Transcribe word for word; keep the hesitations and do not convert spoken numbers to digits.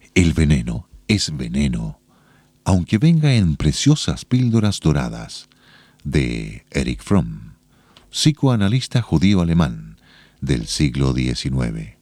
El veneno es veneno, aunque venga en preciosas píldoras doradas, de Erich Fromm, psicoanalista judío alemán del siglo diecinueve.